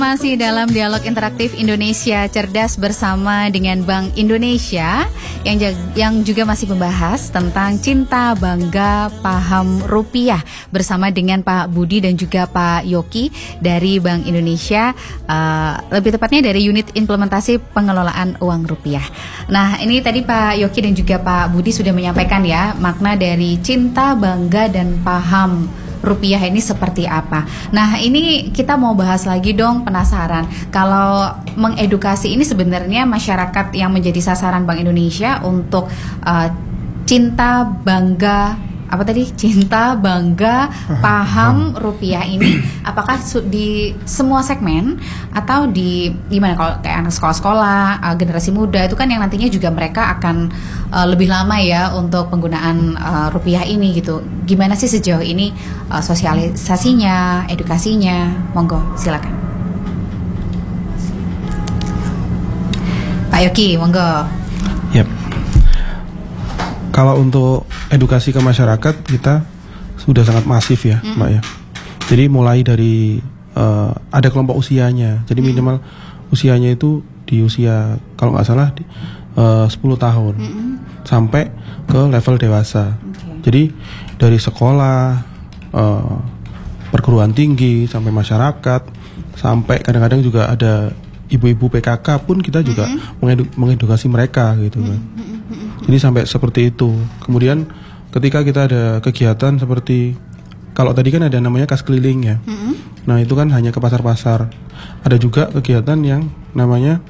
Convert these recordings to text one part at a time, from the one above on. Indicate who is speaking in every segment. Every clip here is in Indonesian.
Speaker 1: Masih dalam dialog interaktif Indonesia Cerdas bersama dengan Bank Indonesia yang juga masih membahas tentang cinta, bangga, paham rupiah bersama dengan Pak Budi dan juga Pak Yoki dari Bank Indonesia, lebih tepatnya dari unit implementasi pengelolaan uang rupiah. Nah, ini tadi Pak Yoki dan juga Pak Budi sudah menyampaikan ya makna dari cinta, bangga, dan paham rupiah ini seperti apa. Nah, ini kita mau bahas lagi dong, penasaran. Kalau mengedukasi ini sebenarnya masyarakat yang menjadi sasaran Bank Indonesia untuk cinta, bangga, cinta, bangga, paham rupiah ini, apakah di semua segmen atau di gimana? Kalau kayak anak sekolah-sekolah, generasi muda itu kan yang nantinya juga mereka akan lebih lama ya untuk penggunaan rupiah ini gitu. Gimana sih sejauh ini sosialisasinya, edukasinya? Monggo, silakan. Pak Yoki, monggo.
Speaker 2: Yep. Kalau untuk edukasi ke masyarakat kita sudah sangat masif ya, Mbak ya. Jadi mulai dari ada kelompok usianya. Jadi minimal usianya itu di usia kalau nggak salah 10 tahun sampai ke level dewasa. Jadi dari sekolah, perguruan tinggi sampai masyarakat, sampai kadang-kadang juga ada ibu-ibu PKK pun kita juga mengedukasi mereka gitu kan. Jadi sampai seperti itu. Kemudian ketika kita ada kegiatan seperti kalau tadi kan ada namanya kas keliling ya. Nah, itu kan hanya ke pasar-pasar. Ada juga kegiatan yang namanya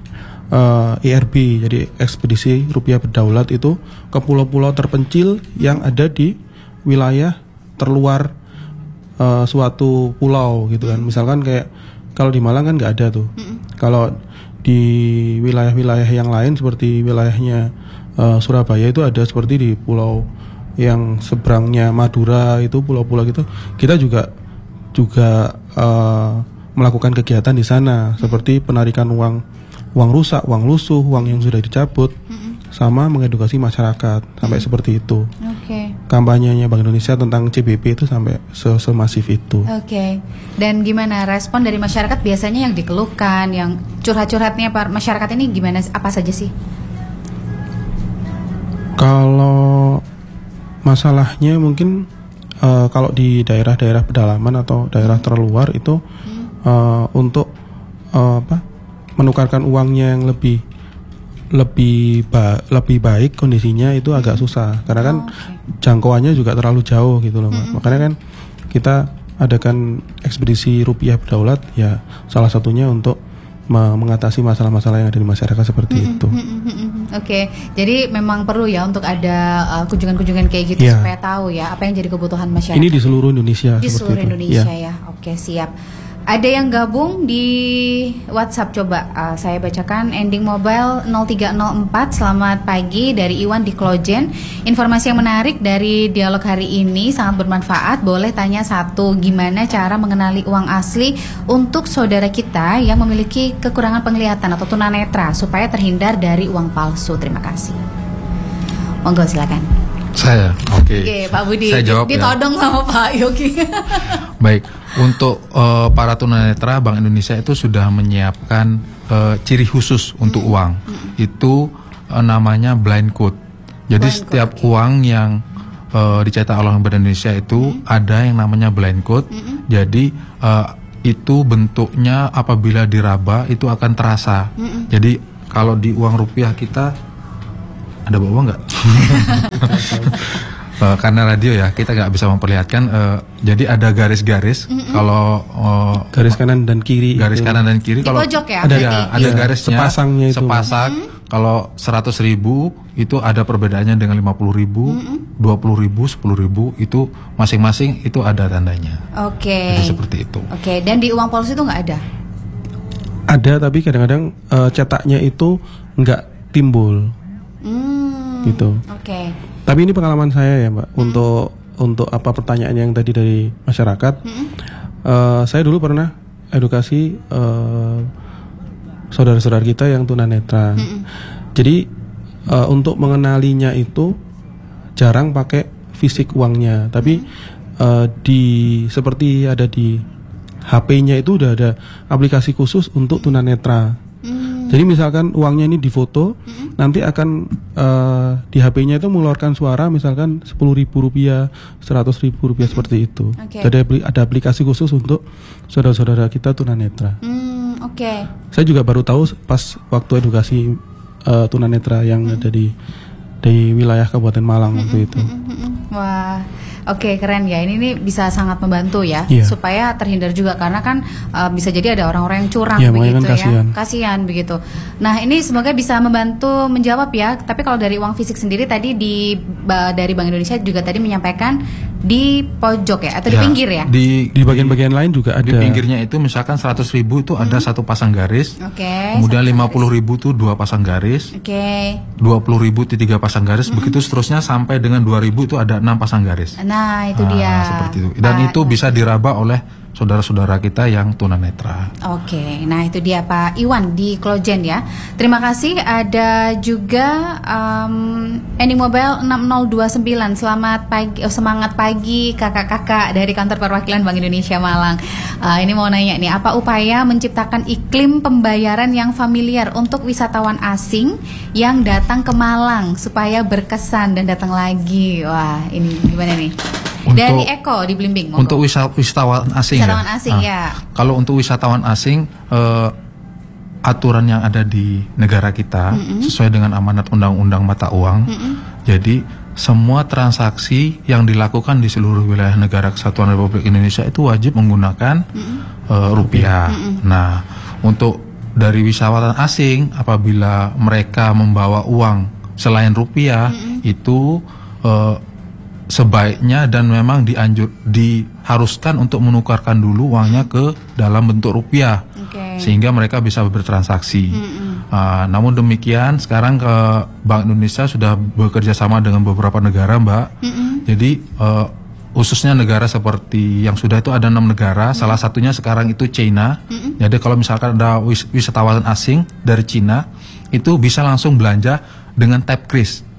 Speaker 2: ERB, jadi ekspedisi rupiah berdaulat, itu ke pulau-pulau terpencil yang ada di wilayah terluar suatu pulau gitu kan. Misalkan kayak kalau di Malang kan nggak ada tuh. Kalau di wilayah-wilayah yang lain seperti wilayahnya Surabaya itu ada, seperti di pulau yang seberangnya Madura itu pulau-pulau gitu. Kita juga melakukan kegiatan di sana seperti penarikan uang rusak, uang lusuh, uang yang sudah dicabut, sama mengedukasi masyarakat sampai seperti itu. Kampanyenya Bank Indonesia tentang CBP itu sampai semasif itu.
Speaker 1: Dan gimana respon dari masyarakat biasanya yang dikeluhkan, yang curhat-curhatnya masyarakat ini gimana, apa saja sih?
Speaker 2: Kalau masalahnya mungkin kalau di daerah-daerah pedalaman atau daerah terluar itu untuk menukarkan uangnya yang lebih baik kondisinya itu agak susah karena kan jangkauannya juga terlalu jauh gitu loh, Mbak. Makanya kan kita adakan ekspedisi rupiah berdaulat ya, salah satunya untuk mengatasi masalah-masalah yang ada di masyarakat seperti itu.
Speaker 1: Jadi memang perlu ya untuk ada kunjungan-kunjungan kayak gitu supaya tahu ya apa yang jadi kebutuhan masyarakat.
Speaker 2: Ini di seluruh Indonesia.
Speaker 1: Di seluruh Indonesia ya. Siap. Ada yang gabung di WhatsApp, coba saya bacakan. Ending mobile 0304. Selamat pagi dari Iwan di Klojen. Informasi yang menarik dari dialog hari ini sangat bermanfaat. Boleh tanya satu, gimana cara mengenali uang asli untuk saudara kita yang memiliki kekurangan penglihatan atau tunanetra supaya terhindar dari uang palsu? Terima kasih. Monggo, silakan.
Speaker 3: Saya,
Speaker 1: Oke, Pak Budi.
Speaker 3: Saya jawab
Speaker 1: ditodong sama Pak Yogi.
Speaker 3: Baik, untuk para tunanetra, Bank Indonesia itu sudah menyiapkan ciri khusus untuk uang. Itu namanya blind code. Jadi setiap uang yang dicetak oleh Bank Indonesia itu ada yang namanya blind code. Jadi itu bentuknya apabila diraba itu akan terasa. Jadi kalau di uang rupiah kita ada bawa nggak? Karena radio ya kita nggak bisa memperlihatkan. Jadi ada garis-garis. Kalau
Speaker 2: garis kanan dan kiri.
Speaker 3: Garis kanan dan kiri. Kalau
Speaker 1: ya?
Speaker 3: Ada garisnya.
Speaker 2: Sepasangnya itu.
Speaker 3: Sepasang. Kalau 100.000 itu ada perbedaannya dengan 50.000, 20.000, 10.000 itu masing-masing itu ada tandanya. Jadi seperti itu.
Speaker 1: Dan di uang palsu itu nggak ada?
Speaker 2: Ada, tapi kadang-kadang cetaknya itu nggak timbul. Gitu. Tapi ini pengalaman saya ya, Mbak. Untuk apa pertanyaan yang tadi dari masyarakat, saya dulu pernah edukasi saudara-saudara kita yang tunanetra. Jadi untuk mengenalinya itu jarang pakai fisik uangnya, tapi seperti ada di HP-nya itu udah ada aplikasi khusus untuk tunanetra. Jadi misalkan uangnya ini difoto, nanti akan di HP-nya itu mengeluarkan suara misalkan Rp10.000, Rp100.000 seperti itu. Jadi ada aplikasi khusus untuk saudara-saudara kita tunanetra. Saya juga baru tahu pas waktu edukasi tunanetra yang ada di wilayah Kabupaten Malang waktu itu.
Speaker 1: Wah, oke, keren ya. Ini bisa sangat membantu ya, supaya terhindar juga karena kan bisa jadi ada orang-orang yang curang begitu kan kasihan begitu. Nah, ini semoga bisa membantu menjawab ya. Tapi kalau dari uang fisik sendiri tadi dari Bank Indonesia juga tadi menyampaikan di pojok ya atau di pinggir ya?
Speaker 2: Di bagian-bagian lain juga ada.
Speaker 3: Di pinggirnya itu misalkan 100.000 itu ada satu pasang garis. Kemudian 50.000 itu 2 pasang garis. 20.000 itu 3 pasang garis. Begitu seterusnya sampai dengan 2.000 itu ada 6 pasang garis.
Speaker 1: Nah, itu dia.
Speaker 3: Seperti itu. Dan itu bisa diraba oleh saudara-saudara kita yang tunanetra.
Speaker 1: Oke, nah itu dia Pak Iwan di Klojen ya. Terima kasih. Ada juga Ending Mobile 6029. Selamat pagi, semangat pagi kakak-kakak dari kantor perwakilan Bank Indonesia Malang. Ini mau nanya nih, apa upaya menciptakan iklim pembayaran yang familiar untuk wisatawan asing yang datang ke Malang supaya berkesan dan datang lagi? Wah, ini gimana nih? Dari Eko di Blimbing.
Speaker 3: Untuk wisatawan asing. Kalau untuk wisatawan asing, aturan yang ada di negara kita sesuai dengan amanat Undang-Undang Mata Uang. Jadi semua transaksi yang dilakukan di seluruh wilayah negara Kesatuan Republik Indonesia itu wajib menggunakan rupiah. Nah, untuk dari wisatawan asing, apabila mereka membawa uang selain rupiah, itu sebaiknya dan memang diharuskan untuk menukarkan dulu uangnya ke dalam bentuk rupiah, sehingga mereka bisa bertransaksi. Namun demikian sekarang Bank Indonesia sudah bekerja sama dengan beberapa negara, Mbak. Jadi khususnya negara seperti yang sudah itu ada 6 negara, salah satunya sekarang itu China. Jadi kalau misalkan ada wisatawan asing dari China, itu bisa langsung belanja dengan tap kris.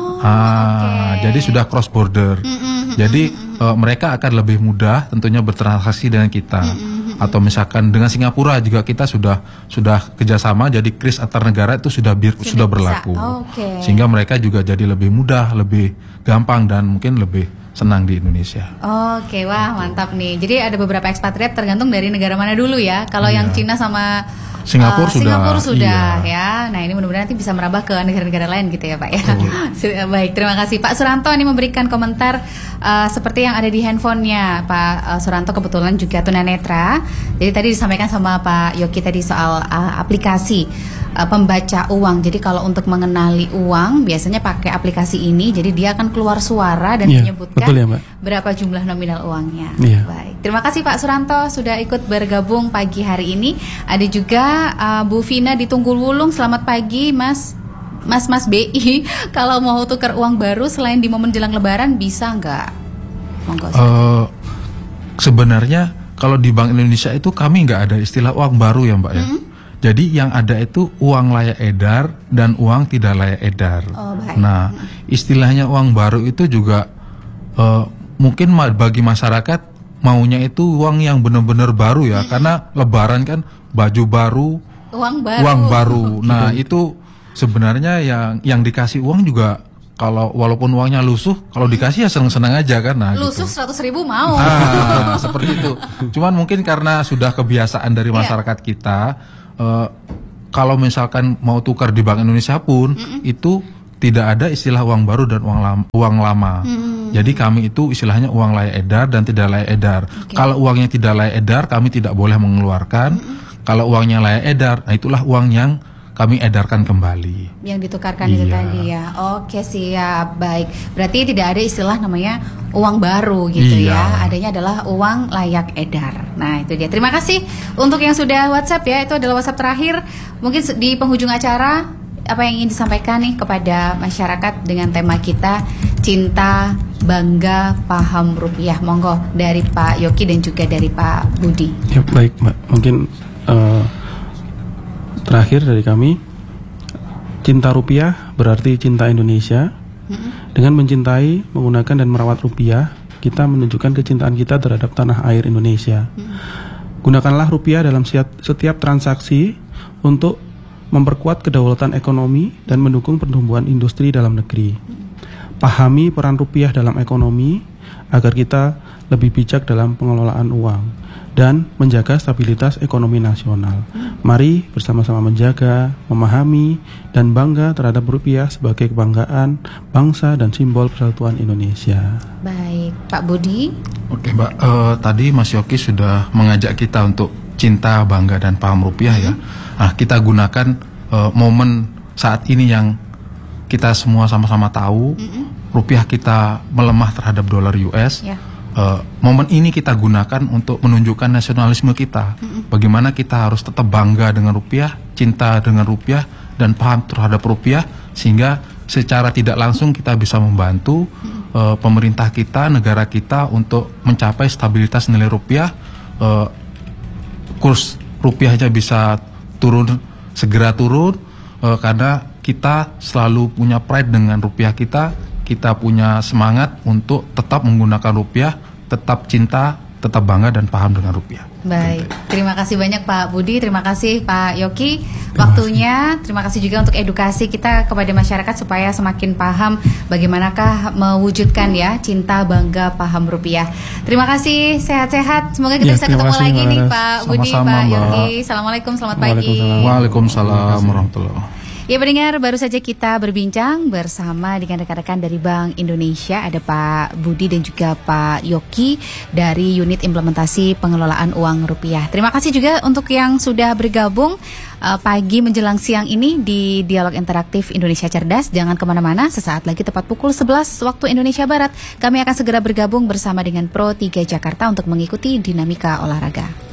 Speaker 3: Jadi sudah cross border. Jadi mereka akan lebih mudah tentunya bertransaksi dengan kita. Atau misalkan dengan Singapura juga kita sudah kerjasama. Jadi kris antar negara itu sudah berlaku. Sehingga mereka juga jadi lebih mudah, lebih gampang dan mungkin lebih senang di Indonesia.
Speaker 1: Wah mantap nih. Jadi ada beberapa ekspatriat tergantung dari negara mana dulu ya. Kalau yang Cina sama Singapura sudah ya. Nah ini mudah-mudahan nanti bisa merambah ke negara-negara lain gitu ya Pak ya. Baik, terima kasih Pak Suranto ini memberikan komentar seperti yang ada di handphonenya Pak Suranto, kebetulan juga tunanetra. Jadi tadi disampaikan sama Pak Yoki tadi soal aplikasi pembaca uang. Jadi kalau untuk mengenali uang biasanya pakai aplikasi ini. Jadi dia akan keluar suara dan menyebutkan berapa jumlah nominal uangnya. Baik, terima kasih Pak Suranto sudah ikut bergabung pagi hari ini. Ada juga Bu Vina di Tunggul Wulung. Selamat pagi Mas BI. Kalau mau tukar uang baru selain di momen jelang Lebaran bisa nggak?
Speaker 3: Sebenarnya kalau di Bank Indonesia itu kami nggak ada istilah uang baru ya Mbak ya. Jadi yang ada itu uang layak edar dan uang tidak layak edar. Nah, istilahnya uang baru itu juga mungkin bagi masyarakat maunya itu uang yang benar-benar baru ya, karena Lebaran kan baju baru, uang baru. Nah, itu sebenarnya yang dikasih uang juga kalau walaupun uangnya lusuh, kalau dikasih ya senang-senang aja kan. Nah,
Speaker 1: lusuh
Speaker 3: gitu.
Speaker 1: 100.000 mau.
Speaker 3: Seperti itu. Cuman mungkin karena sudah kebiasaan dari masyarakat kita. Kalau misalkan mau tukar di Bank Indonesia pun itu tidak ada istilah uang baru dan uang lama. Jadi kami itu istilahnya uang layak edar dan tidak layak edar. Kalau uangnya tidak layak edar kami tidak boleh mengeluarkan. Kalau uangnya layak edar, nah itulah uang yang kami edarkan kembali.
Speaker 1: Yang ditukarkan itu tadi ya. Oke, siap. Baik. Berarti tidak ada istilah namanya uang baru gitu ya. Adanya adalah uang layak edar. Nah, itu dia. Terima kasih untuk yang sudah WhatsApp ya. Itu adalah WhatsApp terakhir. Mungkin di penghujung acara apa yang ingin disampaikan nih kepada masyarakat dengan tema kita cinta, bangga, paham rupiah. Monggo dari Pak Yoki dan juga dari Pak Budi.
Speaker 2: Ya, baik, Mbak. Mungkin terakhir dari kami, cinta rupiah berarti cinta Indonesia. Dengan mencintai, menggunakan dan merawat rupiah, kita menunjukkan kecintaan kita terhadap tanah air Indonesia. Gunakanlah rupiah dalam setiap transaksi untuk memperkuat kedaulatan ekonomi dan mendukung pertumbuhan industri dalam negeri. Pahami peran rupiah dalam ekonomi agar kita lebih bijak dalam pengelolaan uang dan menjaga stabilitas ekonomi nasional. Mari bersama-sama menjaga, memahami, dan bangga terhadap rupiah sebagai kebanggaan bangsa dan simbol persatuan Indonesia.
Speaker 1: Baik, Pak Budi.
Speaker 3: Oke Mbak, tadi Mas Yoki sudah mengajak kita untuk cinta, bangga, dan paham rupiah ya. Nah, kita gunakan momen saat ini yang kita semua sama-sama tahu, rupiah kita melemah terhadap dolar US.
Speaker 1: Ya.
Speaker 3: Momen ini kita gunakan untuk menunjukkan nasionalisme kita. Bagaimana kita harus tetap bangga dengan rupiah, cinta dengan rupiah, dan paham terhadap rupiah, sehingga secara tidak langsung kita bisa membantu pemerintah kita, negara kita untuk mencapai stabilitas nilai rupiah. Kurs rupiah aja bisa segera turun, karena kita selalu punya pride dengan rupiah kita punya semangat untuk tetap menggunakan rupiah, tetap cinta, tetap bangga dan paham dengan rupiah.
Speaker 1: Baik, terima kasih banyak Pak Budi, terima kasih Pak Yoki waktunya, terima kasih juga untuk edukasi kita kepada masyarakat supaya semakin paham bagaimanakah mewujudkan ya cinta, bangga, paham rupiah. Terima kasih, sehat-sehat, semoga kita bisa ketemu lagi nih Pak Budi, Pak Yoki. Assalamualaikum, selamat pagi.
Speaker 3: Waalaikumsalam warahmatullahi wabarakatuh.
Speaker 1: Ya pendengar, baru saja kita berbincang bersama dengan rekan-rekan dari Bank Indonesia. Ada Pak Budi dan juga Pak Yoki dari Unit Implementasi Pengelolaan Uang Rupiah. Terima kasih juga untuk yang sudah bergabung pagi menjelang siang ini di Dialog Interaktif Indonesia Cerdas. Jangan kemana-mana, sesaat lagi tepat pukul 11 waktu Indonesia Barat kami akan segera bergabung bersama dengan Pro 3 Jakarta untuk mengikuti dinamika olahraga.